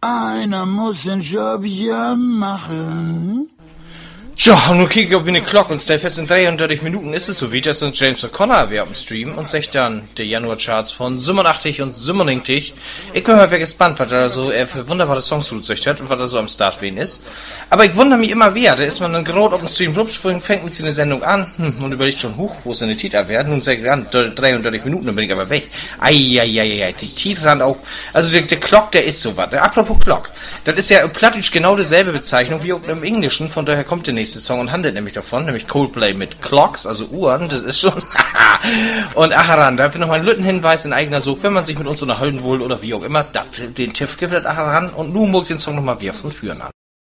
Einer muss den Job ja machen. Ja, und nun kiek ich auf meine Glock und stell fest, in 33 Minuten ist es so wie, dass uns James O'Connor wieder auf dem Stream und sagt dann die Januar-Charts von 87 und 97. Ich bin mal gespannt, was er so für wunderbare Songs zuzüchtet hat und was er so am Start wen ist. Aber ich wundere mich immer wieder, da ist man dann gerade auf dem Stream rumspringen, fängt mit seiner Sendung an und überlegt schon, wo ist denn die Titel werden? Nun sagt er an, 33 Minuten, dann bin ich aber weg. Eieieiei, die Titel dann auch, also der Glock, der ist so was. Apropos Glock, das ist ja plattisch genau dieselbe Bezeichnung wie auch im Englischen, von daher kommt der nächste Song und handelt nämlich davon, nämlich Coldplay mit Clocks, also Uhren, das ist schon und Acharan, da habe ich noch mal einen Lüttenhinweis in eigener Such, wenn man sich mit uns unterhalten will oder wie auch immer, den Tipp gibt es Acharan und nun mag den Song nochmal wieder von Führen an.